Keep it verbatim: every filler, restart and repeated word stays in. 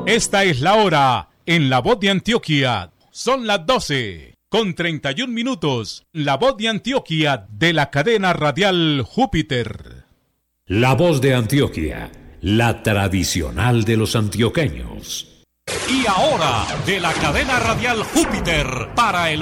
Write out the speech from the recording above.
Esta es la hora en La Voz de Antioquia. Son las doce con treinta y un minutos. La Voz de Antioquia de la cadena radial Júpiter. La Voz de Antioquia, la tradicional de los antioqueños. Y ahora, de la cadena radial Júpiter para el